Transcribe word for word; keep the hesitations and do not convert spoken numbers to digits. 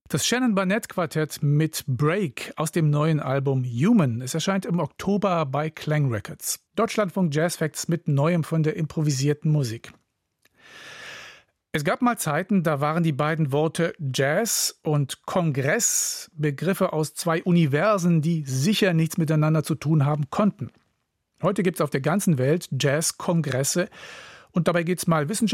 Das Shannon Barnett Quartett mit Break aus dem neuen Album Human. Es erscheint im Oktober bei Klang Records. Deutschlandfunk Jazz Facts mit Neuem von der improvisierten Musik. Es gab mal Zeiten, da waren die beiden Worte Jazz und Kongress Begriffe aus zwei Universen, die sicher nichts miteinander zu tun haben konnten. Heute gibt es auf der ganzen Welt Jazz-Kongresse und dabei geht es mal wissenschaftlich